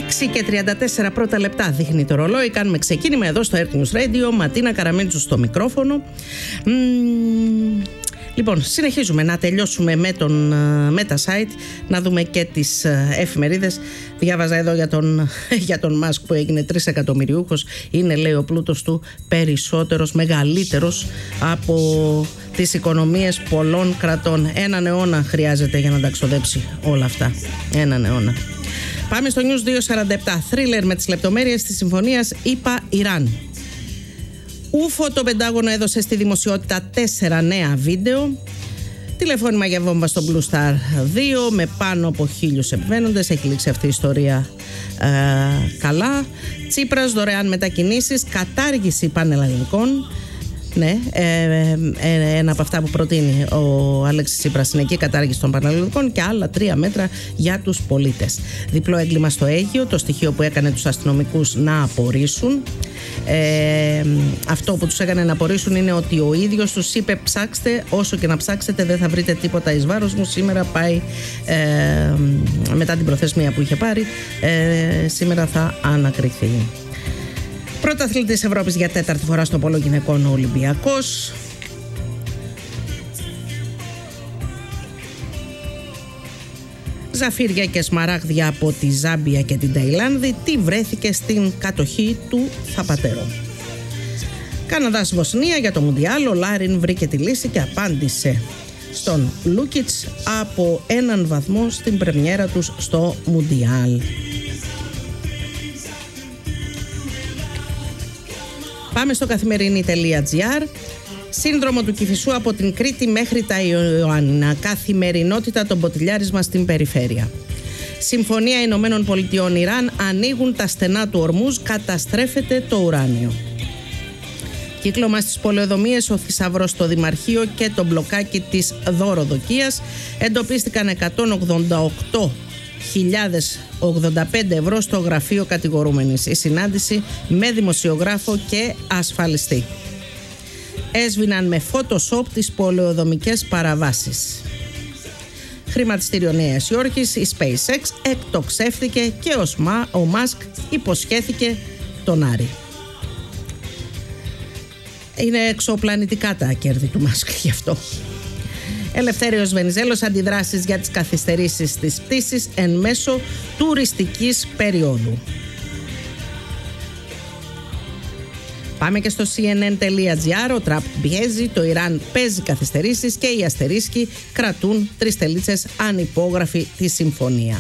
Και 34 πρώτα λεπτά δείχνει το ρολόι. Κάνουμε ξεκίνημα εδώ στο Earth News Radio. Ματίνα Καραμίτσου στο μικρόφωνο. Λοιπόν, συνεχίζουμε να τελειώσουμε με τα site, να δούμε και τις εφημερίδες. Διάβαζα εδώ για τον Μάσκ που έγινε 3 εκατομμυριούχος. Είναι, λέει, ο πλούτος του περισσότερος, μεγαλύτερος από τις οικονομίες πολλών κρατών. Έναν αιώνα χρειάζεται για να τα ξοδέψει όλα αυτά. Έναν αιώνα. Πάμε στο News 247. Θρίλερ με τις λεπτομέρειες της συμφωνίας ΗΠΑ-Ιράν. Ούφο, το Πεντάγωνο έδωσε στη δημοσιότητα 4 νέα βίντεο. Τηλεφώνημα για βόμβα στο Blue Star 2 με πάνω από 1.000 επιβαίνοντες. Έχει λήξει αυτή η ιστορία καλά. Τσίπρας, δωρεάν μετακινήσεις, κατάργηση πανελλαδικών. Ναι, ένα από αυτά που προτείνει ο Αλέξης Τσίπρας είναι εκεί, κατάργηση των πανελλαδικών, και άλλα 3 μέτρα για τους πολίτες. Διπλό έγκλημα στο Αίγυο, το στοιχείο που έκανε τους αστυνομικούς να απορρίσουν. Αυτό που τους έκανε να απορρίσουν είναι ότι ο ίδιος τους είπε: ψάξτε, όσο και να ψάξετε δεν θα βρείτε τίποτα εις βάρος μου. Σήμερα πάει, μετά την προθεσμία που είχε πάρει, σήμερα θα ανακριθεί. Πρωταθλητής Ευρώπης για 4η φορά στο πόλο γυναικών ο Ολυμπιακός. Ζαφύρια και σμαράγδια από τη Ζάμπια και την Ταϊλάνδη. Τι βρέθηκε στην κατοχή του Θαπατέρο. Καναδάς Βοσνία για το Μουντιάλ. Ο Λάριν βρήκε τη λύση και απάντησε στον Λούκιτς από 1 βαθμό στην πρεμιέρα τους στο Μουντιάλ. Πάμε στο καθημερινή.gr. Σύνδρομο του Κηφισού από την Κρήτη μέχρι τα Ιωάννινα. Καθημερινότητα το μποτιλιάρισμα στην περιφέρεια. Συμφωνία Ηνωμένων Πολιτειών Ιράν. Ανοίγουν τα στενά του Ορμούζ. Καταστρέφεται το ουράνιο. Κύκλωμα στις πολεοδομίες, ο θησαυρός στο Δημαρχείο και το μπλοκάκι της δωροδοκίας. Εντοπίστηκαν 188.085 ευρώ στο γραφείο κατηγορούμενης. Η συνάντηση με δημοσιογράφο και ασφαλιστή. Έσβηναν με Photoshop τις πολεοδομικές παραβάσεις. Χρηματιστήριο Νέας Υόρκης, η SpaceX εκτοξεύθηκε και ο Μάσκ υποσχέθηκε τον Άρη. Είναι εξωπλανητικά τα κέρδη του Μάσκ γι' αυτό. Ελευθέριος Βενιζέλος, αντιδράσεις για τις καθυστερήσεις της πτήσης εν μέσω τουριστικής περίοδου. Πάμε και στο CNN.gr. Ο Τραμπ πιέζει, το Ιράν παίζει καθυστερήσεις και οι αστερίσκοι κρατούν 3 τελίτσες ανυπόγραφη τη συμφωνία.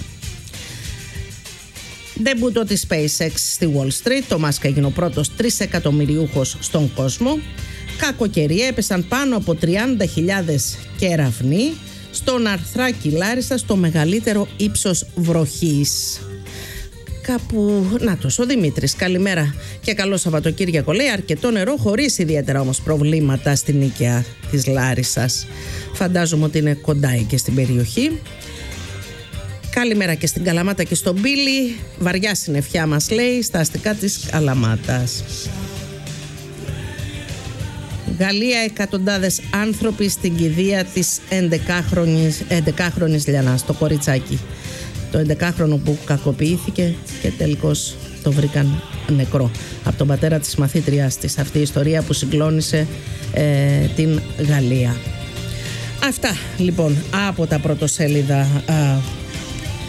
Ντεμπούτο της SpaceX στη Wall Street. Το Μάσκ έγινε ο πρώτος 3 εκατομμυριούχος στον κόσμο. Κακοκαιρία, έπεσαν πάνω από 30.000 κεραυνοί στον Αρθράκη Λάρισα, στο μεγαλύτερο ύψος βροχής. Κάπου, νάτος ο Δημήτρης, καλημέρα και καλό Σαββατοκύριακο. Λέει αρκετό νερό, χωρίς ιδιαίτερα όμως προβλήματα στην οίκαια της Λάρισσας. Φαντάζομαι ότι είναι κοντά και στην περιοχή. Καλημέρα και στην Καλαμάτα και στον Μπίλι. Βαριά συννεφιά μας, λέει, στα αστικά της Καλαμάτας. Γαλλία, εκατοντάδες άνθρωποι στην κηδεία της 11χρονης Λιανάς, το κοριτσάκι. Το 11χρονο που κακοποιήθηκε και τελικώς το βρήκαν νεκρό από τον πατέρα της μαθήτριάς της. Αυτή η ιστορία που συγκλώνησε την Γαλλία. Αυτά λοιπόν από τα πρωτοσέλιδα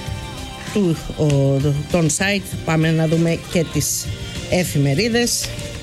των site. Πάμε να δούμε και τις εφημερίδες.